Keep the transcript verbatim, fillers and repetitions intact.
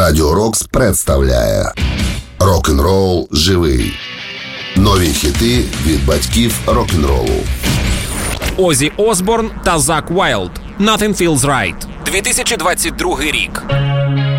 Радіо Рокс представляє Рок-н-рол живий. Нові хіти від батьків рок-н-ролу. Озі Осборн та Зак Уайлд. Nothing Feels Right. дві тисячі двадцять другий рік.